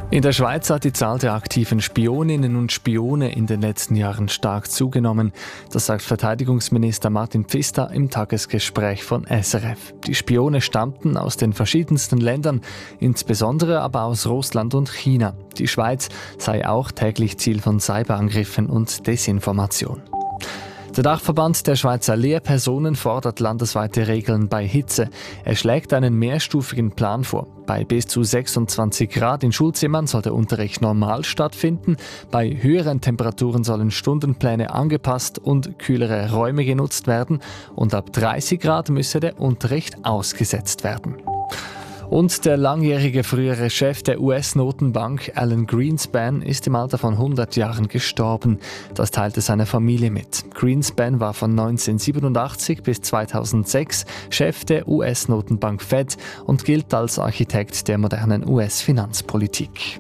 In der Schweiz hat die Zahl der aktiven Spioninnen und Spione in den letzten Jahren stark zugenommen. Das sagt Verteidigungsminister Martin Pfister im Tagesgespräch von SRF. Die Spione stammten aus den verschiedensten Ländern, insbesondere aber aus Russland und China. Die Schweiz sei auch täglich Ziel von Cyberangriffen und Desinformation. Der Dachverband der Schweizer Lehrpersonen fordert landesweite Regeln bei Hitze. Er schlägt einen mehrstufigen Plan vor. Bei bis zu 26 Grad in Schulzimmern soll der Unterricht normal stattfinden. Bei höheren Temperaturen sollen Stundenpläne angepasst und kühlere Räume genutzt werden. Und ab 30 Grad müsse der Unterricht ausgesetzt werden. Und der langjährige frühere Chef der US-Notenbank Alan Greenspan ist im Alter von 100 Jahren gestorben. Das teilte seine Familie mit. Greenspan war von 1987 bis 2006 Chef der US-Notenbank Fed und gilt als Architekt der modernen US-Finanzpolitik.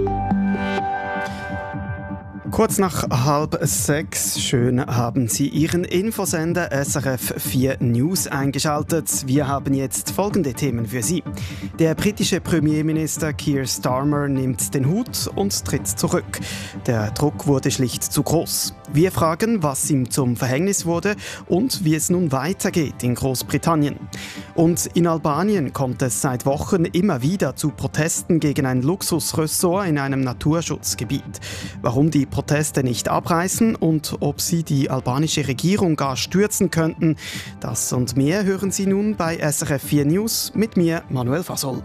Kurz nach 5:30, schön haben Sie Ihren Infosender SRF 4 News eingeschaltet. Wir haben jetzt folgende Themen für Sie. Der britische Premierminister Keir Starmer nimmt den Hut und tritt zurück. Der Druck wurde schlicht zu groß. Wir fragen, was ihm zum Verhängnis wurde und wie es nun weitergeht in Großbritannien. Und in Albanien kommt es seit Wochen immer wieder zu Protesten gegen ein Luxusressort in einem Naturschutzgebiet. Warum die Proteste nicht abreißen und ob sie die albanische Regierung gar stürzen könnten, das und mehr hören Sie nun bei SRF 4 News mit mir, Manuel Fasol.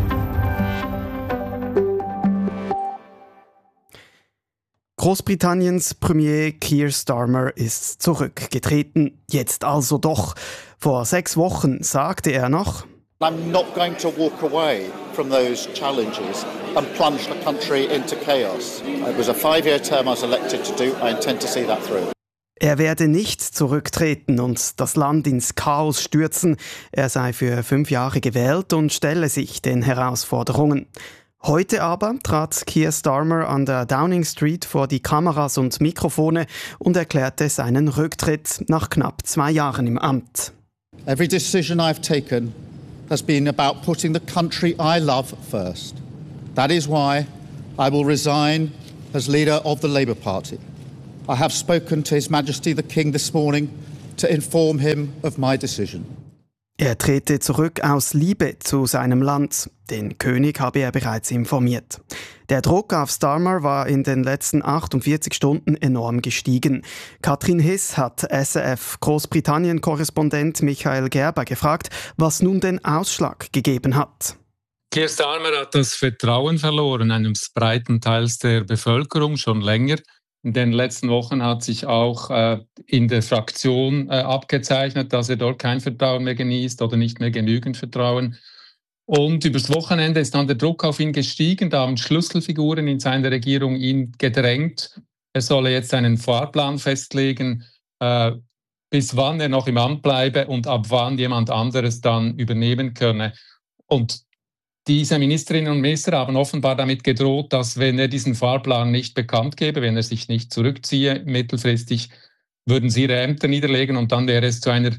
Großbritanniens Premier Keir Starmer ist zurückgetreten. Jetzt also doch. Vor 6 Wochen sagte er noch: I'm not going to walk away from those challenges and plunge the country into chaos. It was a 5-year term I was elected to do. I intend to see that through. Er werde nicht zurücktreten und das Land ins Chaos stürzen. Er sei für 5 Jahre gewählt und stelle sich den Herausforderungen. Heute aber trat Keir Starmer an der Downing Street vor die Kameras und Mikrofone und erklärte seinen Rücktritt nach knapp 2 Jahren im Amt. Every decision I've taken has been about putting the country I love first. That is why I will resign as leader of the Labour Party. I have spoken to His Majesty the King this morning to inform him of my decision. Er trete zurück aus Liebe zu seinem Land. Den König habe er bereits informiert. Der Druck auf Starmer war in den letzten 48 Stunden enorm gestiegen. Katrin Hiss hat SRF-Großbritannien-Korrespondent Michael Gerber gefragt, was nun den Ausschlag gegeben hat. Keir Starmer hat das Vertrauen verloren eines breiten Teils der Bevölkerung schon länger. In den letzten Wochen hat sich auch in der Fraktion abgezeichnet, dass er dort kein Vertrauen mehr genießt oder nicht mehr genügend Vertrauen. Und übers Wochenende ist dann der Druck auf ihn gestiegen. Da haben Schlüsselfiguren in seiner Regierung ihn gedrängt. Er solle jetzt einen Fahrplan festlegen, bis wann er noch im Amt bleibe und ab wann jemand anderes dann übernehmen könne. Und diese Ministerinnen und Minister haben offenbar damit gedroht, dass wenn er diesen Fahrplan nicht bekannt gebe, wenn er sich nicht zurückziehe, mittelfristig würden sie ihre Ämter niederlegen und dann wäre es zu einem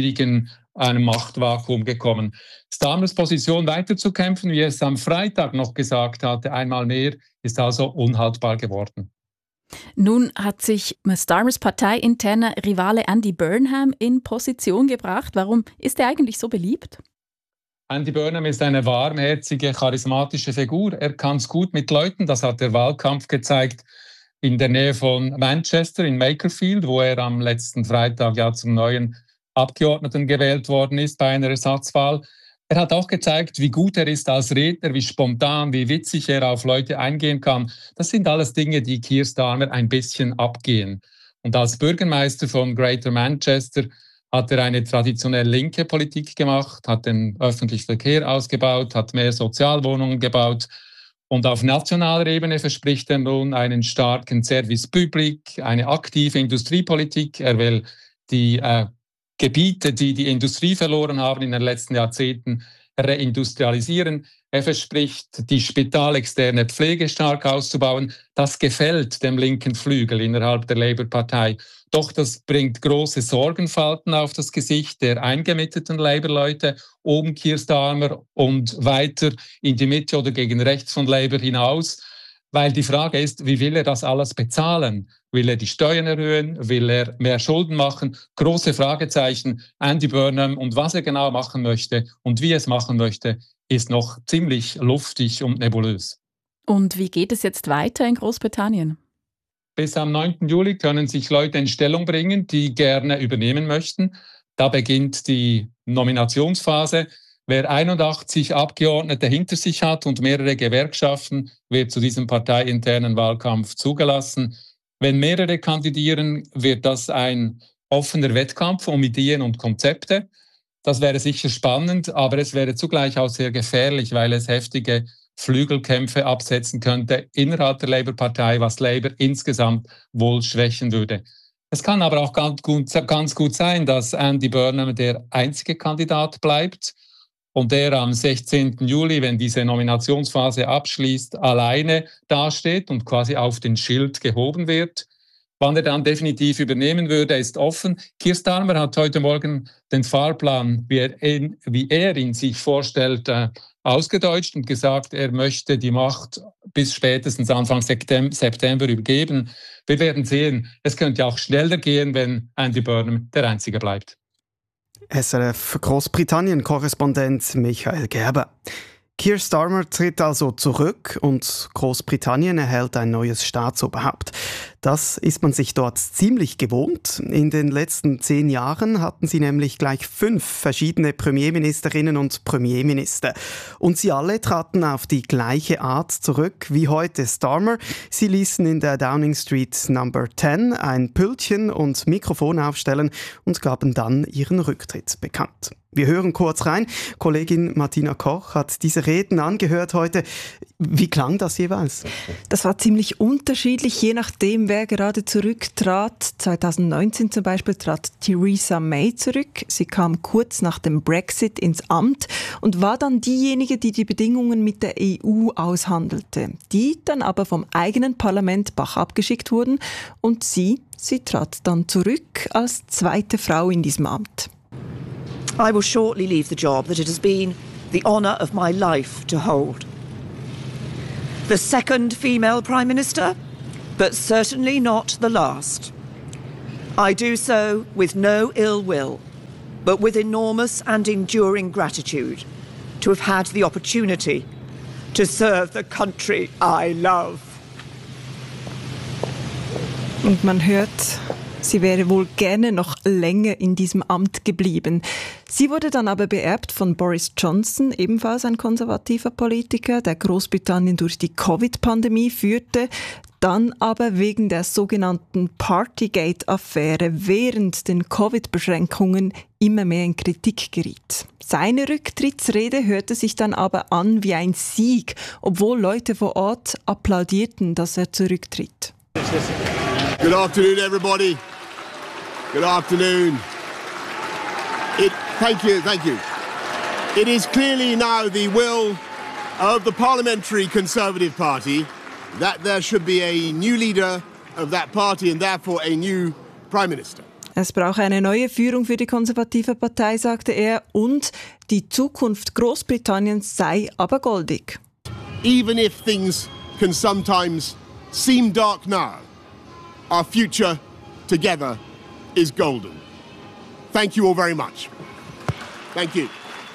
Machtvakuum gekommen. Starmers Position weiterzukämpfen, wie er es am Freitag noch gesagt hatte, einmal mehr, ist also unhaltbar geworden. Nun hat sich Starmers parteiinterner Rivale Andy Burnham in Position gebracht. Warum ist er eigentlich so beliebt? Andy Burnham ist eine warmherzige, charismatische Figur. Er kann es gut mit Leuten, das hat der Wahlkampf gezeigt, in der Nähe von Manchester, in Makerfield, wo er am letzten Freitag ja zum neuen Abgeordneten gewählt worden ist bei einer Ersatzwahl. Er hat auch gezeigt, wie gut er ist als Redner, wie spontan, wie witzig er auf Leute eingehen kann. Das sind alles Dinge, die Keir Starmer ein bisschen abgehen. Und als Bürgermeister von Greater Manchester hat er eine traditionell linke Politik gemacht, hat den öffentlichen Verkehr ausgebaut, hat mehr Sozialwohnungen gebaut. Und auf nationaler Ebene verspricht er nun einen starken Service Public, eine aktive Industriepolitik. Er will die Gebiete, die die Industrie verloren haben in den letzten Jahrzehnten, reindustrialisieren. Er verspricht, die spitalexterne Pflege stark auszubauen. Das gefällt dem linken Flügel innerhalb der Labour-Partei. Doch das bringt große Sorgenfalten auf das Gesicht der eingemitteten Labour-Leute um Keir Starmer und weiter in die Mitte oder gegen rechts von Labour hinaus. Weil die Frage ist, wie will er das alles bezahlen? Will er die Steuern erhöhen? Will er mehr Schulden machen? Große Fragezeichen. Andy Burnham und was er genau machen möchte und wie er es machen möchte, ist noch ziemlich luftig und nebulös. Und wie geht es jetzt weiter in Großbritannien? Bis am 9. Juli können sich Leute in Stellung bringen, die gerne übernehmen möchten. Da beginnt die Nominationsphase. Wer 81 Abgeordnete hinter sich hat und mehrere Gewerkschaften, wird zu diesem parteiinternen Wahlkampf zugelassen. Wenn mehrere kandidieren, wird das ein offener Wettkampf um Ideen und Konzepte. Das wäre sicher spannend, aber es wäre zugleich auch sehr gefährlich, weil es heftige Flügelkämpfe absetzen könnte innerhalb der Labour-Partei, was Labour insgesamt wohl schwächen würde. Es kann aber auch ganz gut sein, dass Andy Burnham der einzige Kandidat bleibt und der am 16. Juli, wenn diese Nominationsphase abschließt, alleine dasteht und quasi auf den Schild gehoben wird. Wann er dann definitiv übernehmen würde, ist offen. Keir Starmer hat heute Morgen den Fahrplan, wie er ihn sich vorstellt, ausgedeutscht und gesagt, er möchte die Macht bis spätestens Anfang September übergeben. Wir werden sehen, es könnte auch schneller gehen, wenn Andy Burnham der Einzige bleibt. SRF Großbritannien-Korrespondent Michael Gerber. Keir Starmer tritt also zurück und Großbritannien erhält ein neues Staatsoberhaupt. Das ist man sich dort ziemlich gewohnt. In den letzten 10 Jahren hatten sie nämlich gleich 5 verschiedene Premierministerinnen und Premierminister. Und sie alle traten auf die gleiche Art zurück wie heute Starmer. Sie ließen in der Downing Street Number 10 ein Pültchen und Mikrofon aufstellen und gaben dann ihren Rücktritt bekannt. Wir hören kurz rein. Kollegin Martina Koch hat diese Reden angehört heute. Wie klang das jeweils? Das war ziemlich unterschiedlich, je nachdem, wer gerade zurücktrat. 2019 zum Beispiel trat Theresa May zurück. Sie kam kurz nach dem Brexit ins Amt und war dann diejenige, die die Bedingungen mit der EU aushandelte, die dann aber vom eigenen Parlament bachabgeschickt geschickt wurden. Und sie trat dann zurück als zweite Frau in diesem Amt. I will shortly leave the job that it has been the honour of my life to hold. The second female Prime Minister, but certainly not the last. I do so with no ill will, but with enormous and enduring gratitude to have had the opportunity to serve the country I love. Und man hört, sie wäre wohl gerne noch länger in diesem Amt geblieben. Sie wurde dann aber beerbt von Boris Johnson, ebenfalls ein konservativer Politiker, der Großbritannien durch die Covid-Pandemie führte, dann aber wegen der sogenannten Partygate-Affäre während den Covid-Beschränkungen immer mehr in Kritik geriet. Seine Rücktrittsrede hörte sich dann aber an wie ein Sieg, obwohl Leute vor Ort applaudierten, dass er zurücktritt. Good afternoon, everybody. Good afternoon. Thank you. It is clearly now the will of the Parliamentary Conservative Party that there should be a new leader of that party and therefore a new Prime Minister. Es brauche eine neue Führung für die konservative Partei, sagte er, und die Zukunft Großbritanniens sei aber goldig. Even if things can sometimes seem dark now, our future together is golden. Thank you all very much. Thank you.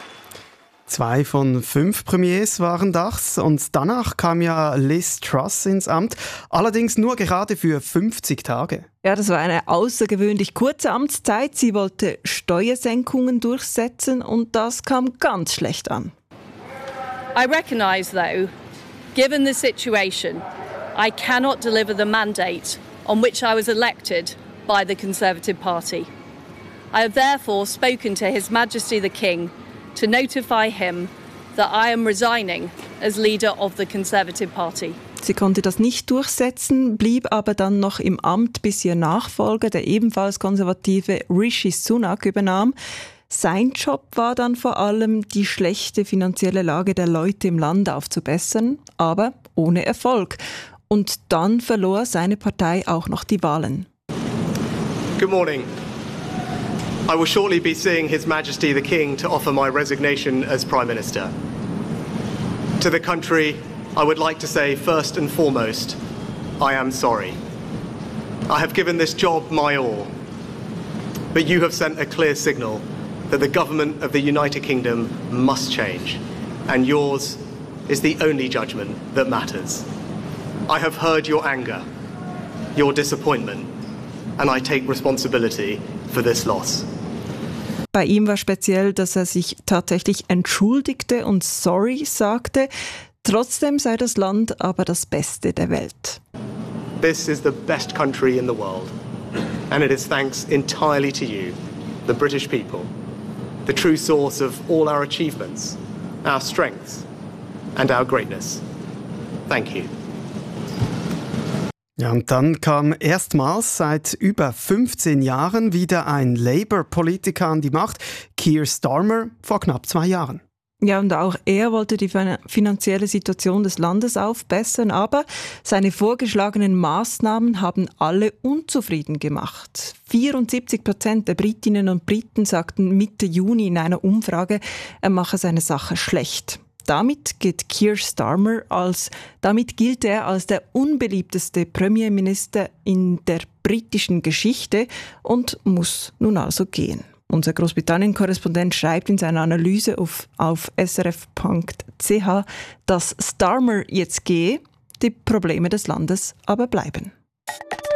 2 von 5 Premiers waren das und danach kam ja Liz Truss ins Amt, allerdings nur gerade für 50 Tage. Ja, das war eine außergewöhnlich kurze Amtszeit. Sie wollte Steuersenkungen durchsetzen und das kam ganz schlecht an. I recognise, though, given the situation, I cannot deliver the mandate on which I was elected by the Conservative Party. I have therefore spoken to His Majesty the King to notify him that I am resigning as leader of the Conservative Party. Sie konnte das nicht durchsetzen, blieb aber dann noch im Amt, bis ihr Nachfolger, der ebenfalls konservative Rishi Sunak, übernahm. Sein Job war dann vor allem, die schlechte finanzielle Lage der Leute im Land aufzubessern, aber ohne Erfolg. Und dann verlor seine Partei auch noch die Wahlen. Good morning. I will shortly be seeing His Majesty the King to offer my resignation as Prime Minister. To the country, I would like to say first and foremost, I am sorry. I have given this job my all, but you have sent a clear signal that the government of the United Kingdom must change, and yours is the only judgment that matters. I have heard your anger, your disappointment, and I take responsibility for this loss. Bei ihm war speziell, dass er sich tatsächlich entschuldigte und sorry sagte. Trotzdem sei das Land aber das Beste der Welt. This is the best country in the world, and it is thanks entirely to you, the British people, the true source of all our achievements, our strengths, and our greatness. Thank you. Ja, und dann kam erstmals seit über 15 Jahren wieder ein Labour-Politiker an die Macht, Keir Starmer, vor knapp 2 Jahren. Ja, und auch er wollte die finanzielle Situation des Landes aufbessern, aber seine vorgeschlagenen Maßnahmen haben alle unzufrieden gemacht. 74% der Britinnen und Briten sagten Mitte Juni in einer Umfrage, er mache seine Sache schlecht. Damit gilt er als der unbeliebteste Premierminister in der britischen Geschichte und muss nun also gehen. Unser Großbritannien-Korrespondent schreibt in seiner Analyse auf srf.ch, dass Starmer jetzt gehe, die Probleme des Landes aber bleiben.